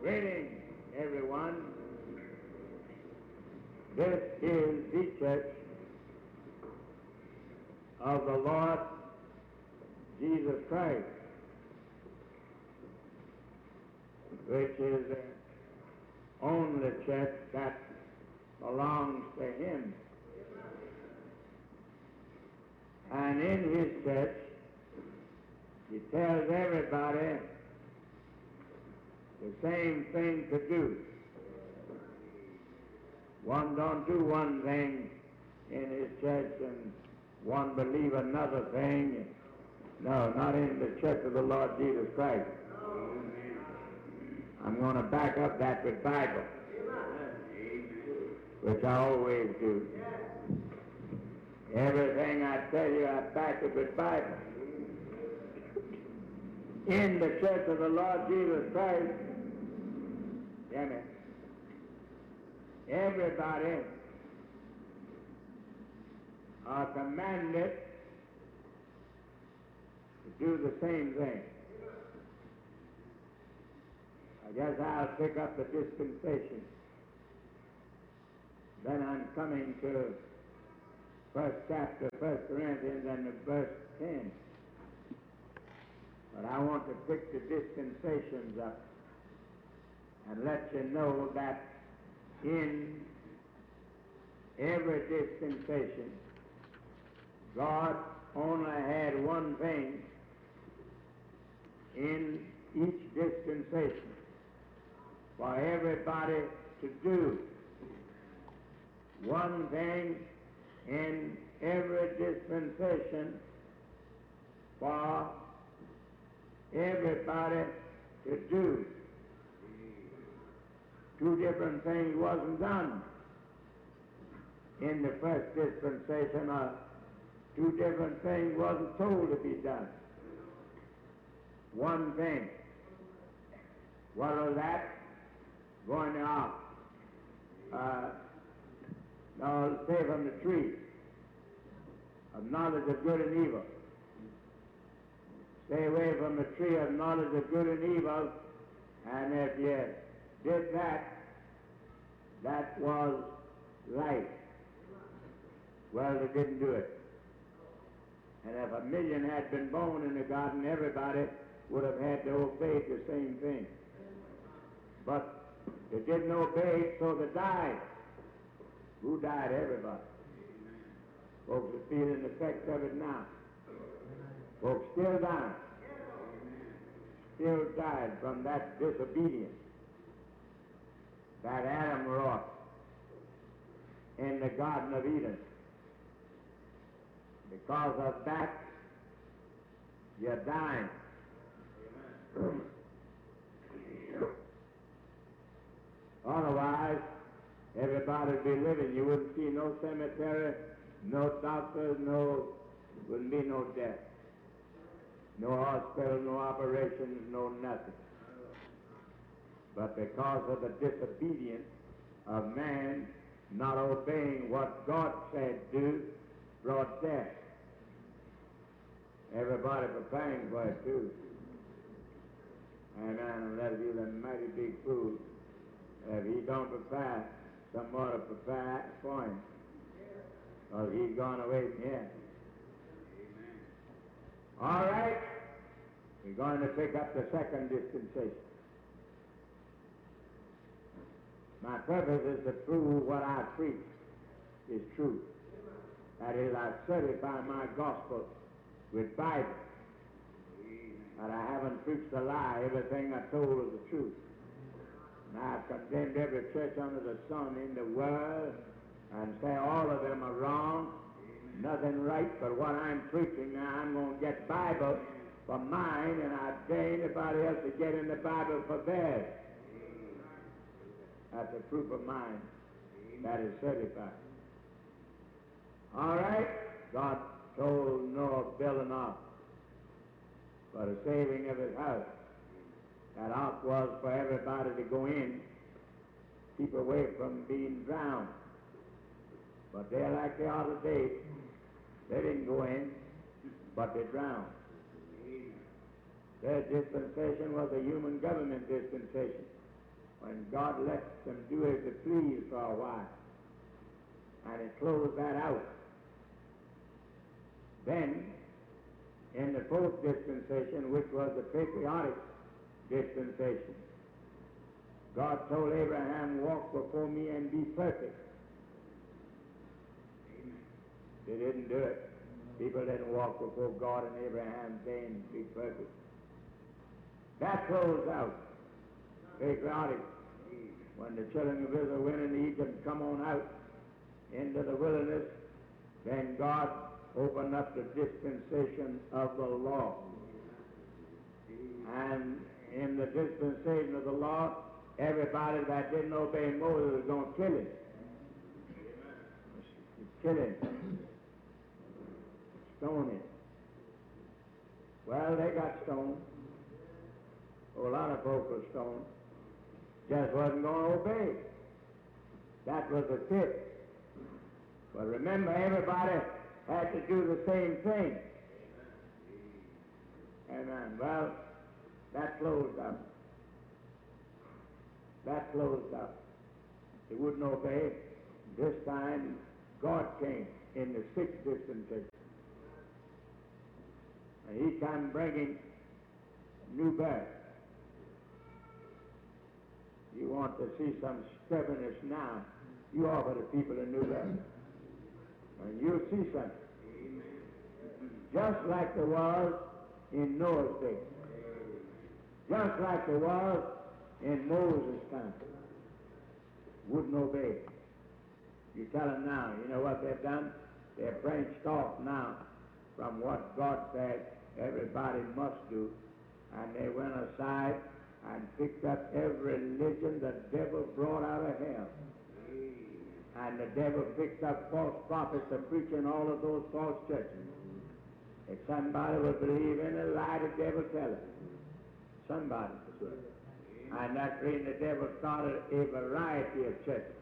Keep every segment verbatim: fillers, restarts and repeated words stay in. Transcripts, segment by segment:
Greetings, everyone. This is the church of the Lord Jesus Christ, which is the only church that belongs to Him. And in His church, He tells everybody the same thing to do. One don't do one thing in His church and one believe another thing. No, not in the church of the Lord Jesus Christ. I'm going to back up that with Bible, which I always do. Everything I tell you, I back it with Bible. In the church of the Lord Jesus Christ, hear me, everybody are commanded to do the same thing. I guess I'll pick up the dispensation. Then I'm coming to first chapter, First Corinthians, and the verse ten. But I want to pick the dispensations up and let you know that in every dispensation, God only had one thing in each dispensation for everybody to do. One thing in every dispensation for everybody to do. Two different things wasn't done in the first dispensation, or two different things wasn't told to be done. One thing. What was that? Going off. Uh, now, say from the tree of knowledge of good and evil. Stay away from the tree of knowledge of good and evil, and if you did that, that was life. Well, they didn't do it. And if a million had been born in the garden, everybody would have had to obey the same thing. But they didn't obey, so they died. Who died? Everybody. Folks are feeling the effects of it now. Folks still dying. Still died from that disobedience that Adam wrought in the Garden of Eden. Because of that, you're dying. Otherwise, everybody would be living. You wouldn't see no cemetery, no doctors, no, wouldn't be no death. No hospital, no operations, no nothing. But because of the disobedience of man not obeying what God said do, brought death. Everybody preparing for it too. And man, that'll be the mighty big fool. If he don't prepare, someone will prepare for him. Because he's gone away from here. All right, we're going to pick up the second dispensation. My purpose is to prove what I preach is true. That is, I certify my gospel with Bible. That I haven't preached a lie. Everything I told is the truth. And I've condemned every church under the sun in the world and say all of them are wrong. Nothing right, but what I'm preaching now, I'm going to get Bible for mine, and I dare anybody else to get in the Bible for theirs. That's a proof of mine that is certified. All right, God told Noah to build an ark for the saving of his house. That ark was for everybody to go in, keep away from being drowned. But they're like they are today. They didn't go in, but they drowned. Their dispensation was a human government dispensation. when God lets them do as they please for a while, and it closed that out. Then, in the fourth dispensation, which was the patriotic dispensation, God told Abraham, walk before me and be perfect. Amen. They didn't do it. People didn't walk before God and Abraham saying, be perfect. That closed out. Patriotic. When the children of Israel went into Egypt and come on out into the wilderness, then God opened up the dispensation of the law. And in the dispensation of the law, everybody that didn't obey Moses was going to kill him. Kill him. Stone him. Well, they got stoned. A lot of folks were stoned. Just wasn't going to obey. That was the tip. But remember, everybody had to do the same thing. Amen. Well, that closed up. That closed up. They wouldn't obey. This time, God came in the sixth dispensation. And he came bringing new birth. You want to see some stubbornness now, you offer the people a new birth. And you'll see something. Just like there was in Noah's day. Just like there was in Moses' time. Wouldn't obey. You tell them now, you know what they've done? They're branched off now from what God said everybody must do. And they went aside and picked up every religion the devil brought out of hell. And the devil picked up false prophets and preaching all of those false churches. If somebody would believe in a lie, the devil tell it. Somebody. And that's when the devil started a variety of churches.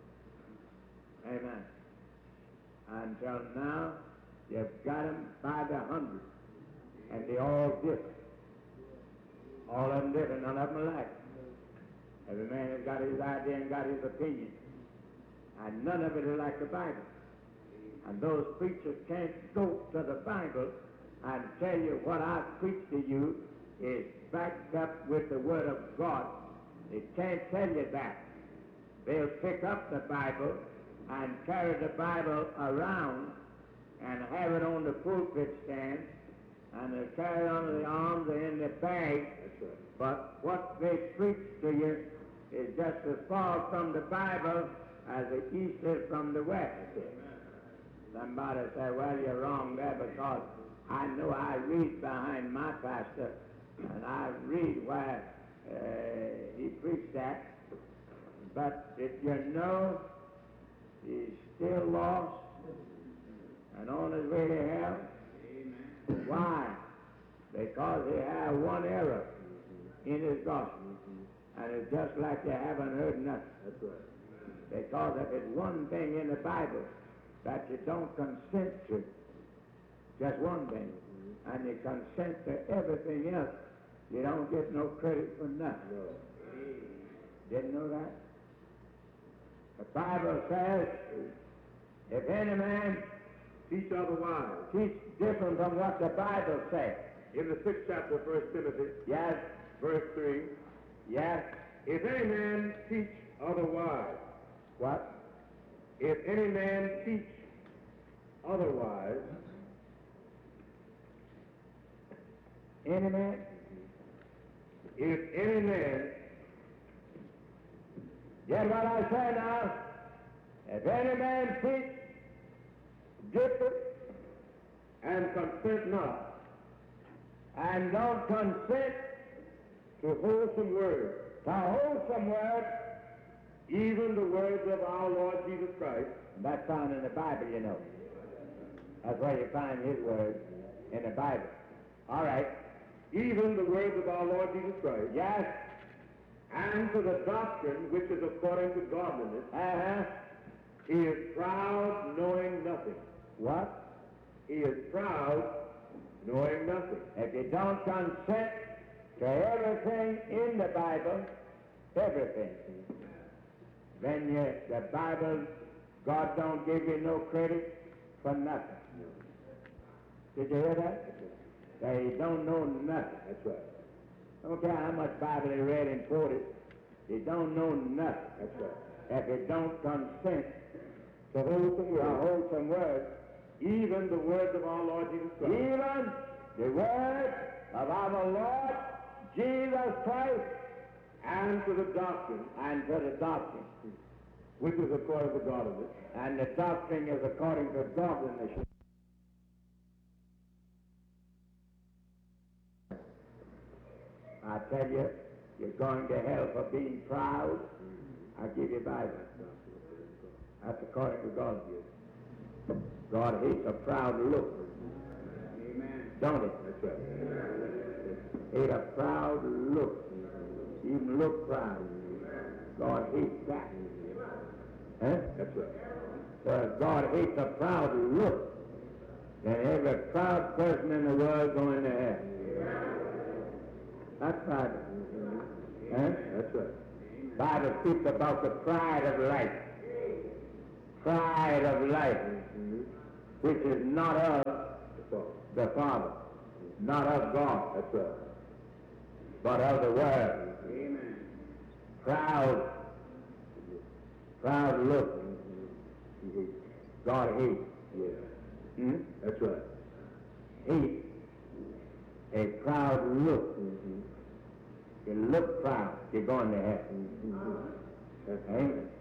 Amen. Until now, you've got them by the hundred. And they all different. All of them different, none of them alike. Every man has got his idea and got his opinion. And none of it is like the Bible. And those preachers can't go to the Bible and tell you what I preach to you is backed up with the Word of God. They can't tell you that. They'll pick up the Bible and carry the Bible around and have it on the pulpit stand, and they'll carry it under the arms or in the bag. But what they preach to you is just as far from the Bible as the east is from the west. Somebody say, well, you're wrong there, because I know I read behind my pastor, and I read where uh, he preached that. But if you know he's still lost and on his way to hell, amen. Why? Because he had one error in his gospel. And it's just like you haven't heard nothing. That's right. Because if it's one thing in the Bible that you don't consent to, just one thing, and you consent to everything else, you don't get no credit for nothing. No. Didn't know that? The Bible says, if any man teach otherwise, teach different from what the Bible says. In the sixth chapter of First Timothy, yes, verse three, yes, if any man teach otherwise, what? If any man teach otherwise, any man? If any man, get what I say now? If any man teach different and consent not, and don't consent to wholesome words, to wholesome words, even the words of our Lord Jesus Christ. That's found in the Bible, you know. That's where you find his words, in the Bible. All right. Even the words of our Lord Jesus Christ. Yes. And to the doctrine which is according to godliness. Uh-huh. He is proud, knowing nothing. What? He is proud, knowing nothing. If you don't consent to everything in the Bible, everything. Then you, the Bible, God don't give you no credit for nothing. Did you hear that? They don't know nothing. That's right. I don't care how much Bible they read and quoted, they don't know nothing. That's right. If they don't consent To hold some to words, hold some words, even the words of our Lord Jesus Christ. even the words of our Lord Jesus Christ, And to the doctrine, and to the doctrine. which is according to godliness. And the doctrine is according to godliness. I tell you, you're going to hell for being proud. I'll give you Bible. That's according to God. God hates a proud look. Amen. Don't it? That's right. Hate a proud look. Even look proud. God hates that. Huh? That's right. So if God hates a proud look, then every proud person in the world going to hell. That's right. Huh? That's right. Bible speaks about the pride of life. Pride of life, which is not of That's all. the Father, not of God, That's right. but of the world. Amen. Proud, proud look. God hates. Yeah. Hmm? That's right. Hate a proud look. You look proud, you're going to heaven. That's Amen.